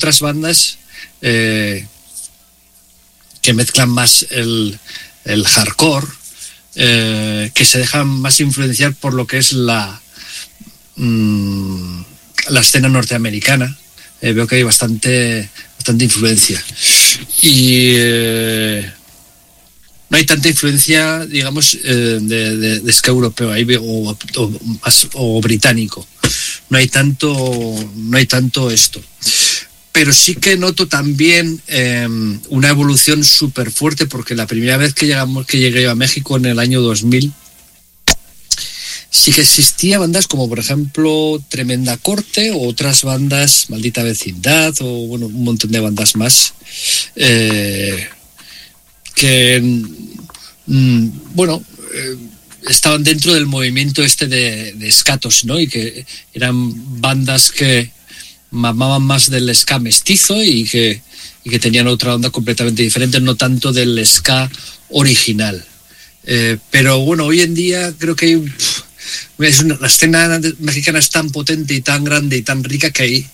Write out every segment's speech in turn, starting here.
otras bandas que mezclan más el hardcore, que se dejan más influenciar por lo que es la escena norteamericana. Veo que hay bastante influencia. Y no hay tanta influencia, digamos, de ska europeo ahí, o británico. No hay tanto esto. Pero sí que noto también una evolución súper fuerte, porque la primera vez que llegué a México en el año 2000, sí que existía bandas como, por ejemplo, Tremenda Corte, o otras bandas, Maldita Vecindad, o bueno, un montón de bandas más, que estaban dentro del movimiento este de Skatos, ¿no? Y que eran bandas que mamaban más del ska mestizo y que tenían otra onda completamente diferente, no tanto del ska original. Pero bueno, hoy en día creo que hay... la escena mexicana es tan potente y tan grande y tan rica que hay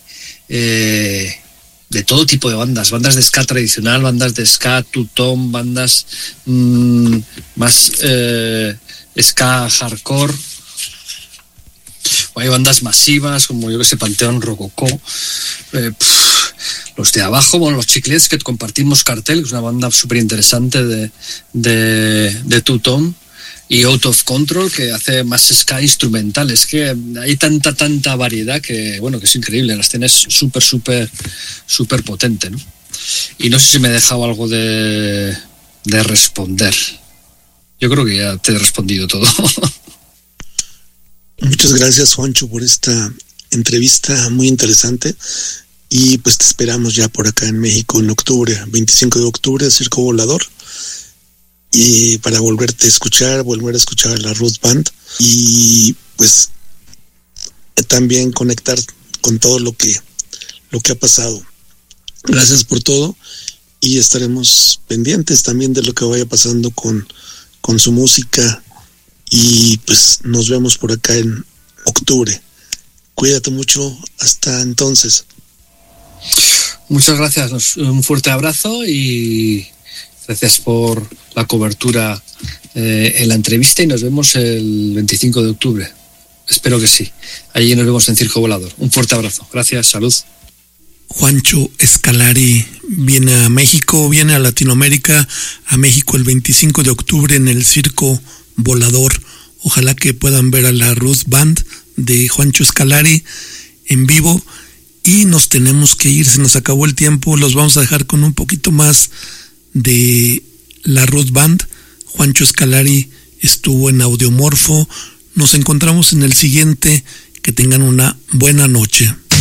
de todo tipo de bandas de ska tradicional, bandas de ska two-tone, bandas más ska hardcore, o hay bandas masivas como yo que sé, Panteón Rococó, los de abajo, bueno, los Chiclets, que compartimos cartel, que es una banda súper interesante de two-tone, y Out of Control, que hace más ska instrumental. Es que hay tanta variedad que, bueno, que es increíble. La escena es súper potente, ¿no? Y no sé si me he dejado algo de responder. Yo creo que ya te he respondido todo. Muchas gracias, Juancho, por esta entrevista muy interesante. Y pues te esperamos ya por acá en México en octubre, 25 de octubre, Circo Volador. Y para volver a escuchar a la Ruth Band, y pues también conectar con todo lo que ha pasado. Gracias por todo, y estaremos pendientes también de lo que vaya pasando con su música, y pues nos vemos por acá en octubre. Cuídate mucho, hasta entonces. Muchas gracias, un fuerte abrazo y gracias por la cobertura en la entrevista, y nos vemos el 25 de octubre. Espero que sí. Allí nos vemos en Circo Volador. Un fuerte abrazo. Gracias, salud. Juancho Escalari viene a México, viene a Latinoamérica, a México el 25 de octubre en el Circo Volador. Ojalá que puedan ver a la Ruth Band de Juancho Escalari en vivo. Y nos tenemos que ir, se nos acabó el tiempo. Los vamos a dejar con un poquito más de la Ruth Band. Juancho Escalari estuvo en Audiomorfo. Nos encontramos en el siguiente. Que tengan una buena noche.